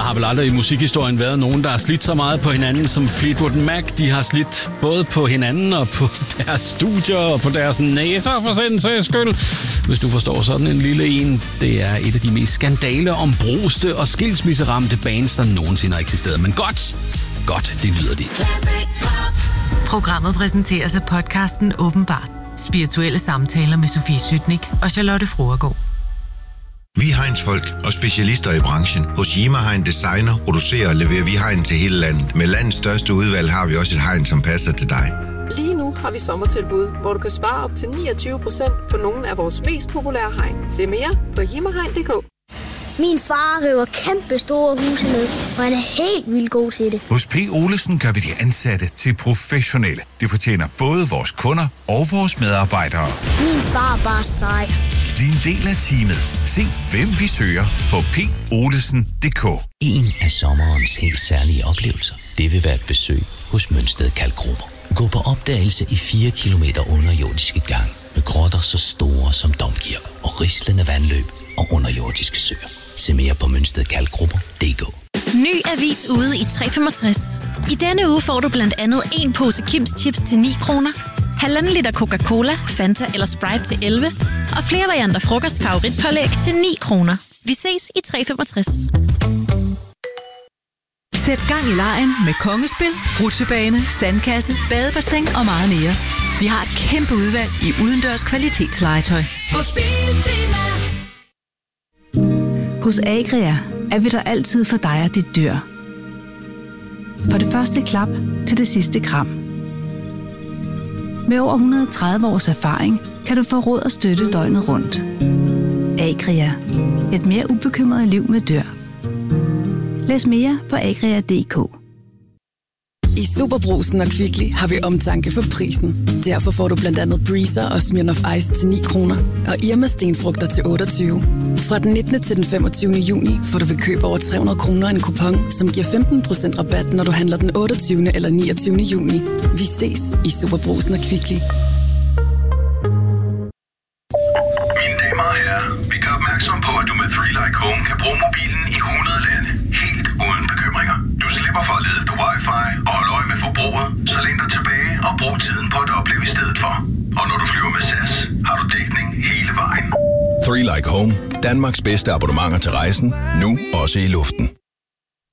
har vel aldrig i musikhistorien været nogen, der har slidt så meget på hinanden som Fleetwood Mac. De har slidt både på hinanden og på deres studier og på deres næser for sin sags skyld. Hvis du forstår sådan en lille en. Det er et af de mest skandaleombruste og skilsmisseramte bands, der nogensinde har eksisteret. Men godt, det lyder de. Programmet præsenteres af podcasten Åbenbart. Spirituelle samtaler med Sofie Sytnik og Charlotte Fruergaard. Vi er Heinz-folk og specialister i branchen. Hos Yima Hein Designer producerer og leverer vi hegn til hele landet. Med landets største udvalg har vi også et hegn, som passer til dig. Lige nu har vi sommertilbud, hvor du kan spare op til 29% på nogle af vores mest populære hegn. Se mere på yimahein.dk. Min far river kæmpe store huse ned, og han er helt vildt god til det. Hos P. Olesen gør vi de ansatte til professionelle. Det fortjener både vores kunder og vores medarbejdere. Min far er bare sej. Bliv en del af teamet. Se, hvem vi søger på polesen.dk. En af sommerens helt særlige oplevelser, det vil være et besøg hos Mønsted Kalkgruber. Gå på opdagelse i 4 kilometer underjordiske gang med grotter så store som domkirker og rislende vandløb og underjordiske søer. Se mere på mønstedkalkgrupper.dk. Ny avis ude i 365. I denne uge får du blandt andet en pose Kims chips til 9 kroner, 1,5 liter Coca-Cola, Fanta eller Sprite til 11, og flere varianter frokostfavoritpålæg til 9 kroner. Vi ses i 365. Sæt gang i legen med kongespil, rutsjebane, sandkasse, badebassin og meget mere. Vi har et kæmpe udvalg i udendørs kvalitetslegetøj. Hos Agria er vi der altid for dig og dit dyr. For det første klap til det sidste kram. Med over 130 års erfaring kan du få råd og støtte døgnet rundt. Agria. Et mere ubekymret liv med dyr. Læs mere på agria.dk. I Superbrugsen og Kvickly har vi omtanke for prisen. Derfor får du blandt andet Breezer og Smirnoff Ice til 9 kroner og Irma stenfrugter til 28. Fra den 19. til den 25. juni får du ved køb over 300 kroner en kupon, som giver 15% rabat, når du handler den 28. eller 29. juni. Vi ses i Superbrugsen og Kvickly. Mine damer og herrer, vi gør opmærksom på, at du med 3Like Home kan bruge mobilen i 100 lande, helt uden bekymringer. Du slipper for at lede efter wifi og holde øje med forbruget, så læn dig tilbage og brug tiden på at opleve i stedet for. Og når du flyver med SAS, har du dækning hele vejen. 3Like Home. Danmarks bedste abonnementer til rejsen. Nu også i luften.